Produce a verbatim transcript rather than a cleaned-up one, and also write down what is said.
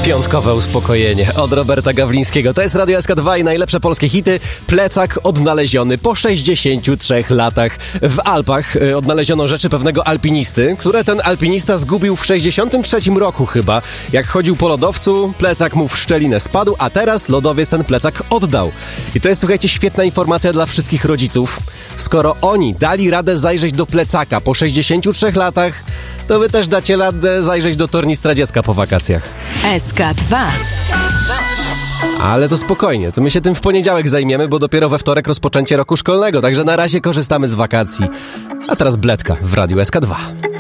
Piątkowe uspokojenie od Roberta Gawlińskiego. To jest Radio S K dwa i najlepsze polskie hity. Plecak odnaleziony po sześćdziesięciu trzech latach. W Alpach odnaleziono rzeczy pewnego alpinisty, które ten alpinista zgubił w sześćdziesiątym trzecim roku chyba. Jak chodził po lodowcu, plecak mu w szczelinę spadł, a teraz lodowiec ten plecak oddał. I to jest, słuchajcie, świetna informacja dla wszystkich rodziców. Skoro oni dali radę zajrzeć do plecaka po sześćdziesięciu trzech latach, to wy też dacie radę zajrzeć do tornistra dziecka po wakacjach. S K dwa. Ale to spokojnie, to my się tym w poniedziałek zajmiemy, bo dopiero we wtorek rozpoczęcie roku szkolnego, także na razie korzystamy z wakacji. A teraz Bledka w Radiu S K dwa.